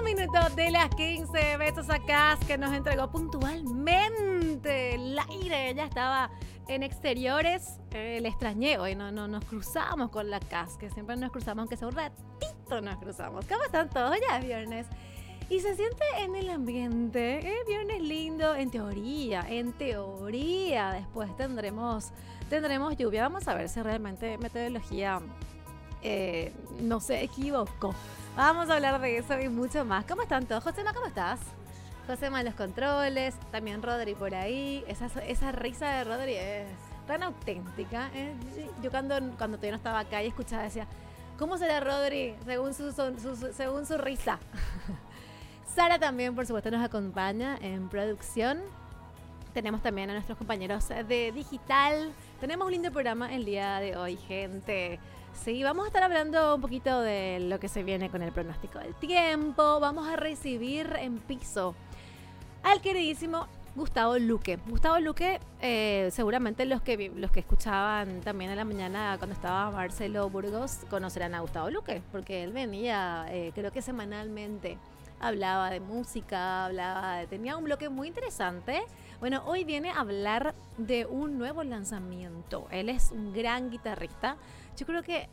minuto de las 15. Besos a Cas, que nos entregó puntualmente el aire. Ella estaba en exteriores. Le extrañé hoy. No nos cruzamos con la Cas, que siempre nos cruzamos, aunque sea un ratito nos cruzamos. ¿Cómo están todos? Ya es viernes. Y se siente en el ambiente. Viernes lindo, en teoría. Después tendremos lluvia. Vamos a ver si realmente meteorología no se equivocó. Vamos a hablar de eso y mucho más. ¿Cómo están todos? Josema, ¿cómo estás? Josema en los controles, también Rodri por ahí. Esa risa de Rodri es tan auténtica. Yo cuando todavía no estaba acá y escuchaba, decía, ¿cómo será Rodri según su risa? Sara también, por supuesto, nos acompaña en producción. Tenemos también a nuestros compañeros de digital. Tenemos un lindo programa el día de hoy, gente. Sí, vamos a estar hablando un poquito de lo que se viene con el pronóstico del tiempo. Vamos a recibir en piso al queridísimo Gustavo Luque. Gustavo Luque, seguramente los que escuchaban también en la mañana cuando estaba Marcelo Burgos conocerán a Gustavo Luque, porque él venía, creo que semanalmente, hablaba de música, tenía un bloque muy interesante. Bueno, hoy viene a hablar de un nuevo lanzamiento. Él es un gran guitarrista. Yo creo que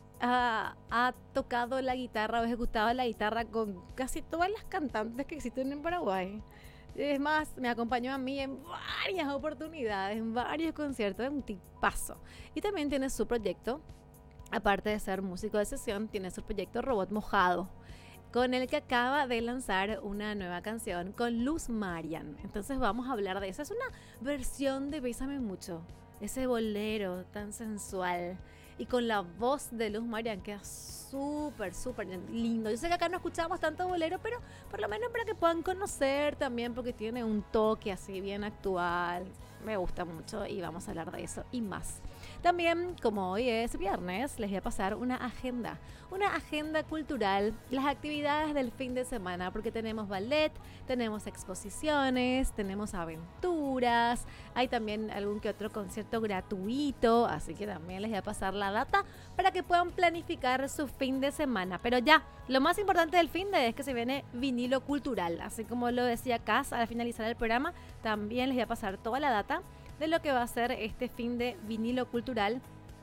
ha tocado la guitarra o ejecutado la guitarra con casi todas las cantantes que existen en Paraguay. Es más, me acompañó a mí en varias oportunidades, en varios conciertos. Es un tipazo. Y también tiene su proyecto, aparte de ser músico de sesión, tiene su proyecto Robot Mojado, con el que acaba de lanzar una nueva canción con Luz Marian. Entonces vamos a hablar de eso. Es una versión de Bésame Mucho, ese bolero tan sensual. Y con la voz de Luz Marian queda súper, súper lindo. Yo sé que acá no escuchamos tanto bolero, pero por lo menos para que puedan conocer también, porque tiene un toque así bien actual. Me gusta mucho y vamos a hablar de eso y más. También, como hoy es viernes, les voy a pasar una agenda cultural, las actividades del fin de semana, porque tenemos ballet, tenemos exposiciones, tenemos aventuras, hay también algún que otro concierto gratuito, así que también les voy a pasar la data para que puedan planificar su fin de semana. Pero ya, lo más importante del fin de es que se viene vinilo cultural, así como lo decía Cas al finalizar el programa, también les voy a pasar toda la data de lo que va a ser este fin de vinilo cultural,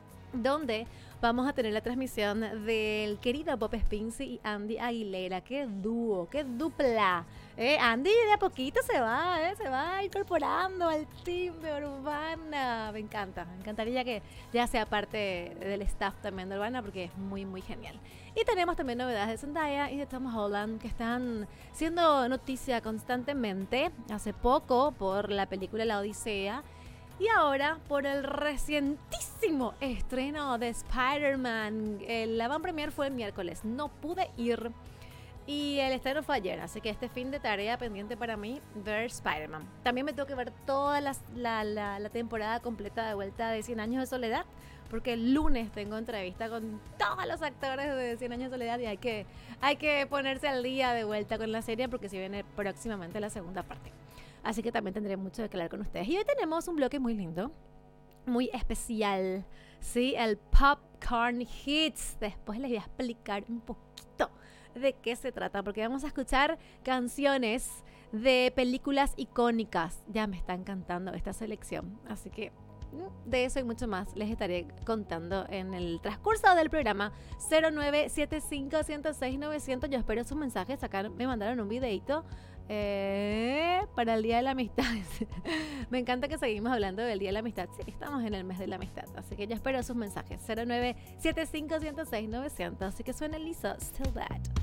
donde vamos a tener la transmisión del querido Bob Esfinzi y Andy Aguilera. ¡Qué dúo! ¡Qué dupla! Andy de a poquito se va incorporando al team de Urbana. Me encantaría que ya sea parte del staff también de Urbana, porque es muy, muy genial. Y tenemos también novedades de Zendaya y de Tom Holland, que están siendo noticia constantemente. Hace poco por la película La Odisea, y ahora por el recientísimo estreno de Spider-Man. La van premier fue el miércoles, no pude ir y el estreno fue ayer, así que este fin de tarea pendiente para mí, ver Spider-Man. También me tengo que ver toda la temporada completa de vuelta de 100 años de soledad, porque el lunes tengo entrevista con todos los actores de 100 años de soledad y hay que ponerse al día de vuelta con la serie, porque se viene próximamente la segunda parte. Así que también tendré mucho de que hablar con ustedes. Y hoy tenemos un bloque muy lindo, muy especial, ¿sí? El Popcorn Hits. Después les voy a explicar un poquito de qué se trata, porque vamos a escuchar canciones de películas icónicas. Ya me está encantando esta selección. Así que de eso y mucho más les estaré contando en el transcurso del programa. 0975-106-900. Yo espero sus mensajes. Acá me mandaron un videito para el Día de la Amistad. Me encanta que seguimos hablando del Día de la Amistad. Sí, estamos en el mes de la amistad, así que yo espero sus mensajes. 0975-106-900. Así que suena liso, Still That.